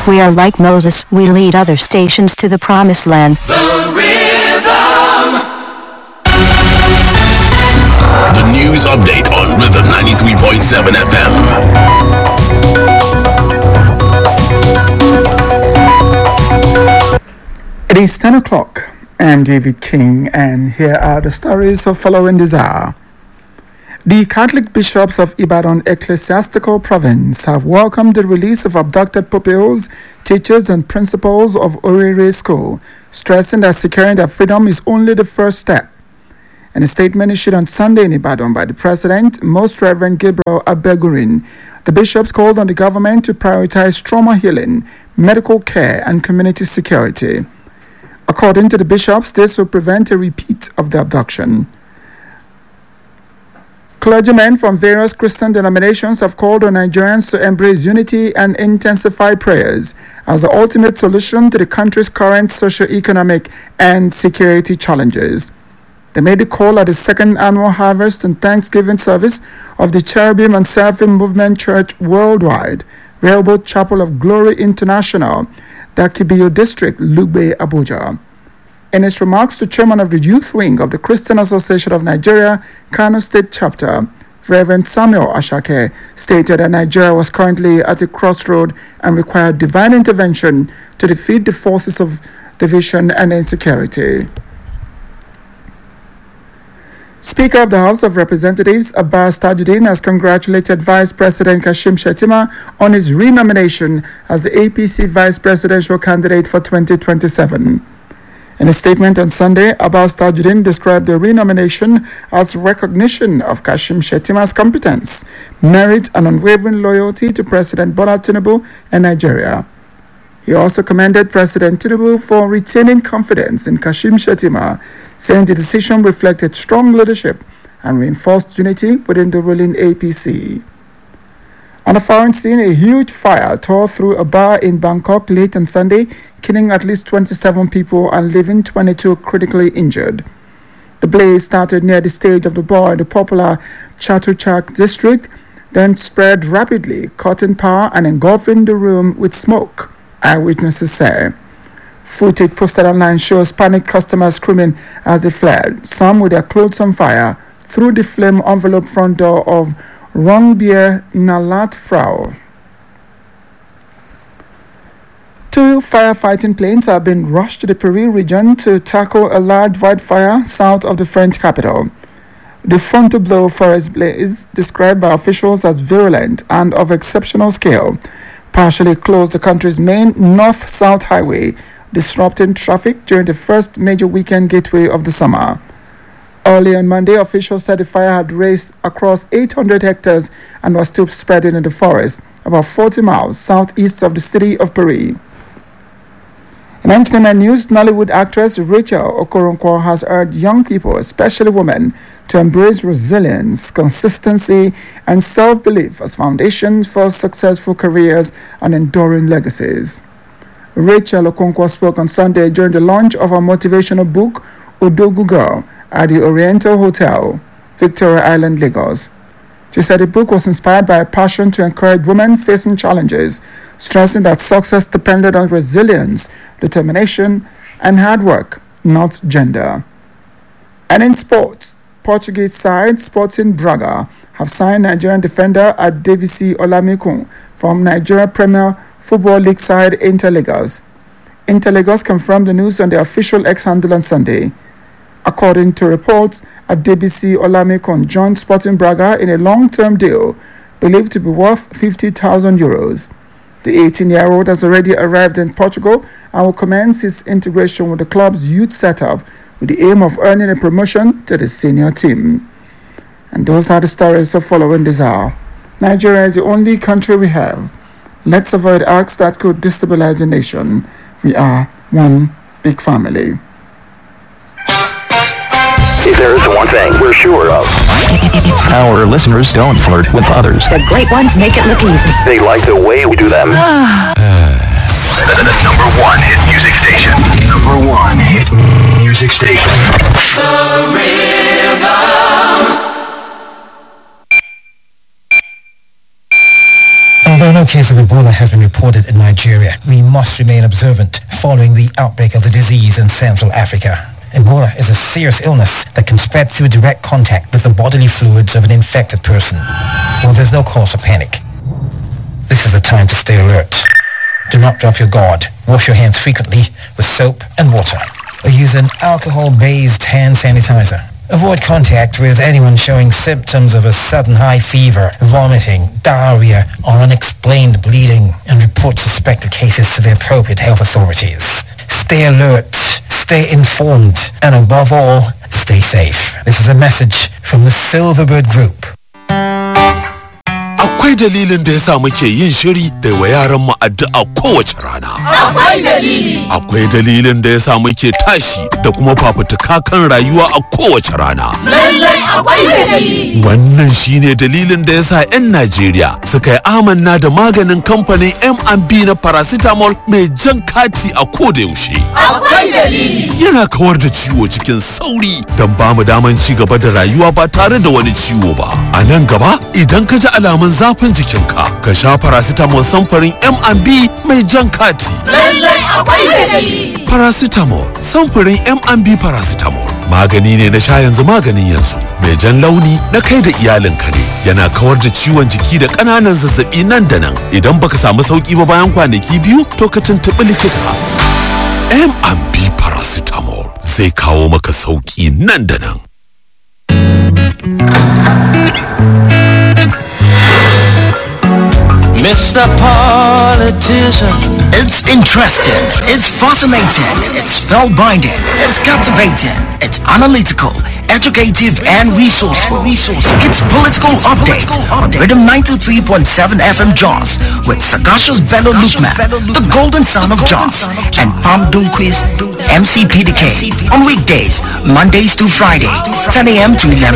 We are like Moses, we lead other stations to the promised land. The Rhythm. The news update on Rhythm 93.7 FM. It is 10 o'clock. I'm David King, and here are the stories of following this hour. The Catholic bishops of Ibadan Ecclesiastical Province have welcomed the release of abducted pupils, teachers, and principals of Orire School, stressing that securing their freedom is only the first step. In a statement issued on Sunday in Ibadan by the President, Most Reverend Gabriel Abegurin, the bishops called on the government to prioritize trauma healing, medical care, and community security. According to the bishops, this will prevent a repeat of the abduction. Clergymen from various Christian denominations have called on Nigerians to embrace unity and intensify prayers as the ultimate solution to the country's current socio-economic and security challenges. They made the call at the second annual harvest and Thanksgiving service of the Cherubim and Seraphim Movement Church Worldwide, Rehoboth Chapel of Glory International, Dakibiyo District, Lugbe, Abuja. In his remarks to Chairman of the Youth Wing of the Christian Association of Nigeria, Kano State Chapter, Reverend Samuel Ashake, stated that Nigeria was currently at a crossroad and required divine intervention to defeat the forces of division and insecurity. Speaker of the House of Representatives, Abbas Tajuddin, has congratulated Vice President Kashim Shettima on his renomination as the APC Vice Presidential candidate for 2027. In a statement on Sunday, Abbas Tajuddin described the renomination as recognition of Kashim Shettima's competence, merit, and unwavering loyalty to President Bola Tinubu and Nigeria. He also commended President Tinubu for retaining confidence in Kashim Shettima, saying the decision reflected strong leadership and reinforced unity within the ruling APC. On a foreign scene, a huge fire tore through a bar in Bangkok late on Sunday, killing at least 27 people and leaving 22 critically injured. The blaze started near the stage of the bar in the popular Chatuchak district, then spread rapidly, cutting power and engulfing the room with smoke, eyewitnesses say. Footage posted online shows panicked customers screaming as they fled, some with their clothes on fire, through the flame-enveloped front door of Rongbier Nalat Frau. 2 firefighting planes have been rushed to the Peru region to tackle a large wildfire south of the French capital. The Fontainebleau forest blaze, described by officials as virulent and of exceptional scale, partially closed the country's main north-south highway, disrupting traffic during the first major weekend gateway of the summer. Early on Monday, officials said the fire had raged across 800 hectares and was still spreading in the forest, about 40 miles southeast of the city of Paris. In entertainment news, Nollywood actress Rachel Okoronkwo has urged young people, especially women, to embrace resilience, consistency, and self-belief as foundations for successful careers and enduring legacies. Rachel Okonkwo spoke on Sunday during the launch of her motivational book, Odogu Girl, at the Oriental Hotel, Victoria Island, Lagos. She said the book was inspired by a passion to encourage women facing challenges, stressing that success depended on resilience, determination, and hard work, not gender. And in sports, Portuguese side Sporting Braga have signed Nigerian defender Adebisi Olamikun from Nigeria Premier Football League side Inter Lagos. Inter Lagos confirmed the news on their official X handle on Sunday. According to reports, Adebisi Olamikun joined Sporting Braga in a long-term deal believed to be worth 50,000 euros. The 18-year-old has already arrived in Portugal and will commence his integration with the club's youth setup with the aim of earning a promotion to the senior team. And those are the stories of following this hour. Nigeria is the only country we have. Let's avoid acts that could destabilize the nation. We are one big family. If there is one thing we're sure of, our listeners don't flirt with others. The great ones make it look easy. they like the way we do them. The number one hit music station. Number one hit music station. The Rhythm. The no case of Ebola has been reported in Nigeria, we must remain observant following the outbreak of the disease in Central Africa. Ebola is a serious illness that can spread through direct contact with the bodily fluids of an infected person. Well, there's no cause for panic. This is the time to stay alert. Do not drop your guard. Wash your hands frequently with soap and water, or use an alcohol-based hand sanitizer. Avoid contact with anyone showing symptoms of a sudden high fever, vomiting, diarrhea, or unexplained bleeding, and report suspected cases to the appropriate health authorities. Stay alert, stay informed, and above all, stay safe. This is a message from the Silverbird Group. Akwai dalilin da yasa muke yin shiri da wa yaran mu addu'a kowace rana. Akwai dalili. Akwai dalilin da yasa muke tashi da kuma fafutuka kan rayuwa a kowace rana. Lallai akwai dalili. Wannan shine dalilin da yasa 'yan Najeriya suka yi amanna da maganin kamfanin M&B na paracetamol mai jan kati a koda yaushe. Akwai dalili. Yana kawar da ciwo cikin sauri don ba mu daman ci gaba da rayuwa ba tare da wani ciwo ba. A nan gaba idan ka ji alamun zafin jikinka ka sha paracetamol samfurin M&B mai jan kati. Lallai akwai dalili. Paracetamol samfurin M&B paracetamol magani ne na sha yanzu maganin yanzu mai jan launi na kai da iyalinka ne. Yana kawar da ciwon jiki da ƙananan zazzabi nan da nan. Idan baka samu sauki ba bayan kwanaki biyu to ka tuntuɓi likita. M&B paracetamol zai kawo maka sauki nan da nan. Mr. Politician. It's interesting, it's fascinating, it's spellbinding, it's captivating, it's analytical, educative and resourceful. It's Political Update on Rhythm 93.7 FM Jos with Sagacious Bello Lukman, the golden son of Jos, and Pam Dunquiz, MC PDK on weekdays, Mondays to Fridays, 10 a.m. to 11